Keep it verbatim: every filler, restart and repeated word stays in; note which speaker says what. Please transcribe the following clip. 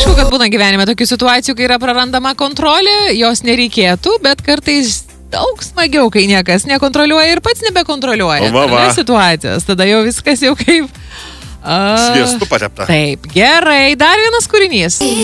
Speaker 1: Aišku, kad būna gyvenime tokių situacijų, kai yra prarandama kontrolė, jos nereikėtų, bet kartais daug smagiau, kai niekas nekontroliuoja ir pats nebekontroliuoja.
Speaker 2: Va, va.
Speaker 1: Situacijos, tada jau viskas jau kaip...
Speaker 2: Sviestu patepta.
Speaker 1: Taip, gerai, dar vienas kūrinys.